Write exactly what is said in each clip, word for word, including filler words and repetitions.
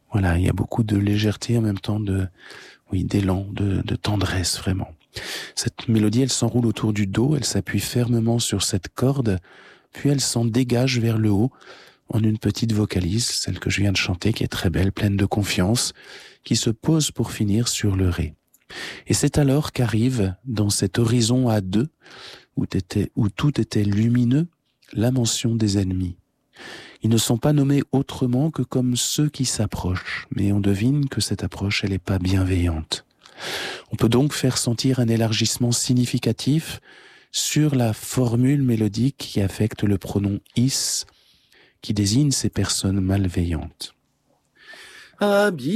Voilà, il y a beaucoup de légèreté en même temps de, oui, d'élan, de, de tendresse vraiment. Cette mélodie, elle s'enroule autour du dos, elle s'appuie fermement sur cette corde, puis elle s'en dégage vers le haut en une petite vocalise, celle que je viens de chanter, qui est très belle, pleine de confiance, qui se pose pour finir sur le ré. Et c'est alors qu'arrive, dans cet horizon à deux, où, était, où tout était lumineux, la mention des ennemis. Ils ne sont pas nommés autrement que comme ceux qui s'approchent, mais on devine que cette approche, elle n'est pas bienveillante. On peut donc faire sentir un élargissement significatif sur la formule mélodique qui affecte le pronom « is », qui désigne ces personnes malveillantes. Abis.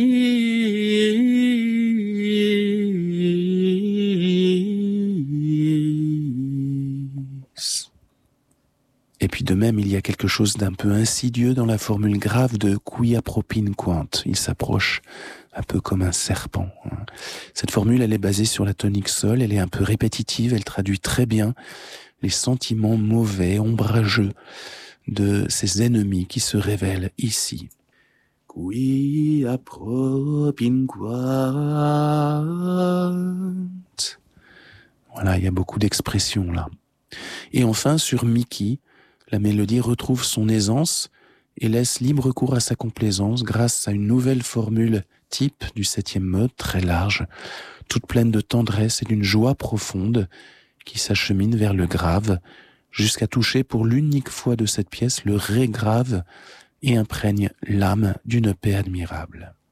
Et puis de même, il y a quelque chose d'un peu insidieux dans la formule grave de quia propin quant. Il s'approche un peu comme un serpent. Cette formule, elle est basée sur la tonique sol, elle est un peu répétitive, elle traduit très bien les sentiments mauvais, ombrageux de ces ennemis qui se révèlent ici. Quia propin quant. Voilà, il y a beaucoup d'expressions là. Et enfin, sur Mickey, la mélodie retrouve son aisance et laisse libre cours à sa complaisance grâce à une nouvelle formule type du septième mode, très large, toute pleine de tendresse et d'une joie profonde qui s'achemine vers le grave, jusqu'à toucher pour l'unique fois de cette pièce le ré grave et imprègne l'âme d'une paix admirable.